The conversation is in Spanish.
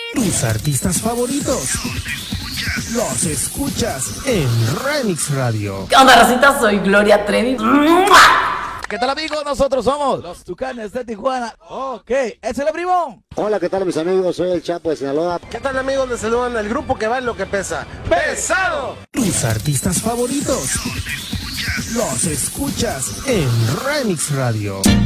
Tus artistas favoritos los escuchas en Remix Radio. ¿Qué onda, racita? Soy Gloria Trevi. ¿Qué tal, amigos? Nosotros somos los Tucanes de Tijuana. Ok, ¡es el primo! Hola, ¿qué tal, mis amigos? Soy el Chapo de Sinaloa. ¿Qué tal, amigos? Les saludan el grupo que vale lo que pesa. ¡Pesado! Tus artistas favoritos los escuchas en Remix Radio.